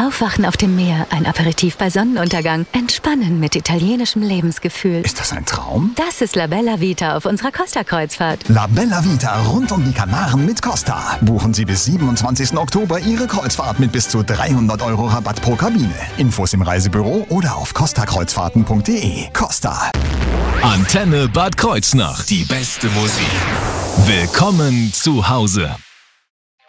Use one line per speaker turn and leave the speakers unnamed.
Aufwachen auf dem Meer, ein Aperitif bei Sonnenuntergang, Entspannen mit italienischem Lebensgefühl.
Ist das ein Traum?
Das ist La Bella Vita auf unserer Costa-Kreuzfahrt.
La Bella Vita rund um die Kanaren mit Costa. Buchen Sie bis 27. Oktober Ihre Kreuzfahrt mit bis zu 300 € Rabatt pro Kabine. Infos im Reisebüro oder auf costakreuzfahrten.de. Costa.
Antenne Bad Kreuznach. Die beste Musik. Willkommen zu Hause.